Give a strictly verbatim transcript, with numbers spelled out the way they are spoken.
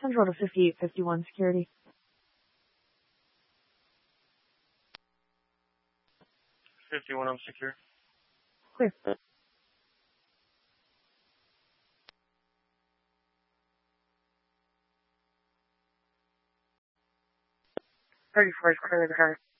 Central to fifty-eight fifty-one security. fifty-one, I'm secure. Clear. thirty-four is clear to the car.